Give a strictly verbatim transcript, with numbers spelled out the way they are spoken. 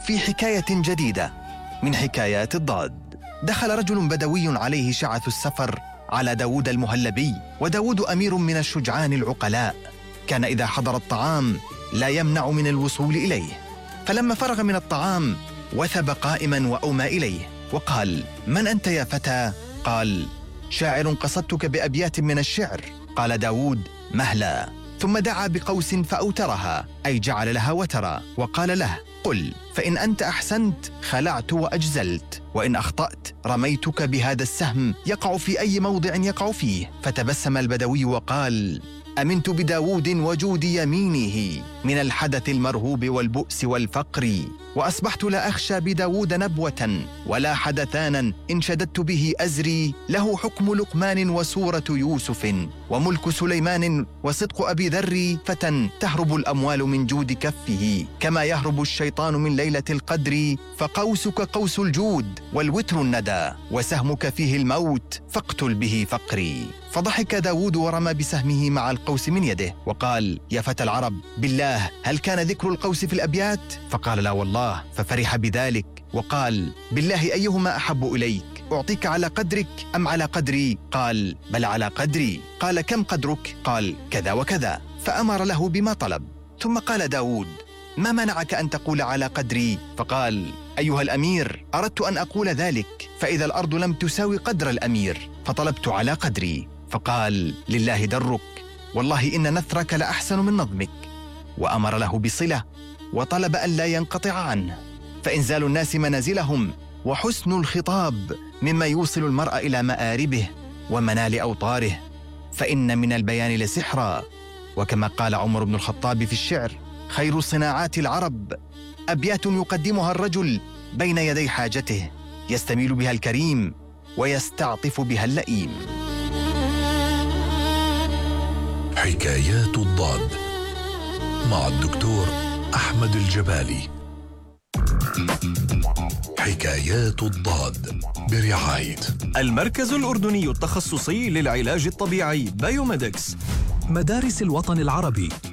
في حكاية جديدة من حكايات الضاد. دخل رجل بدوي عليه شعث السفر على داود المهلبي، وداود أمير من الشجعان العقلاء، كان إذا حضر الطعام لا يمنع من الوصول إليه. فلما فرغ من الطعام وثب قائما وأومى إليه وقال: من أنت يا فتى؟ قال: شاعر قصدتك بأبيات من الشعر. قال داود: مهلا. ثم دعا بقوس فأوترها، أي جعل لها وترا، وقال له: قل، فإن أنت أحسنت خلعت وأجزلت، وإن أخطأت رميتك بهذا السهم يقع في أي موضع يقع فيه. فتبسم البدوي وقال: أمنت بداود وجود يمينه من الحدث المرهوب والبؤس والفقر، وأصبحت لا أخشى بداود نبوة ولا حدثانا إن شددت به أزري، له حكم لقمان وسورة يوسف وملك سليمان وصدق أبي ذر، فتى تهرب الأموال من جود كفه كما يهرب الشيطان من ليلة القدر، فقوسك قوس الجود والوتر الندى، وسهمك فيه الموت فاقتل به فقري. فضحك داود ورمى بسهمه مع القوس من يده وقال: يا فتى العرب، بالله هل كان ذكر القوس في الأبيات؟ فقال: لا والله. ففرح بذلك وقال: بالله أيهما أحب إليك، أعطيك على قدرك أم على قدري؟ قال: بل على قدري. قال: كم قدرك؟ قال: كذا وكذا. فأمر له بما طلب. ثم قال داود: ما منعك أن تقول على قدري؟ فقال: أيها الأمير، أردت أن أقول ذلك، فإذا الأرض لم تساوي قدر الأمير فطلبت على قدري. فقال: لله درك، والله إن نثرك لأحسن من نظمك. وأمر له بصلة، وطلب أن لا ينقطع عنه، فإنزال الناس منازلهم وحسن الخطاب مما يوصل المرء إلى مآربه ومنال أوطاره، فإن من البيان لسحرا. وكما قال عمر بن الخطاب في الشعر: خير صناعات العرب أبيات يقدمها الرجل بين يدي حاجته، يستميل بها الكريم ويستعطف بها اللئيم. حكايات الضاد مع الدكتور أحمد الجبالي. حكايات الضاد برعاية المركز الأردني التخصصي للعلاج الطبيعي بايوميدكس، مدارس الوطن العربي،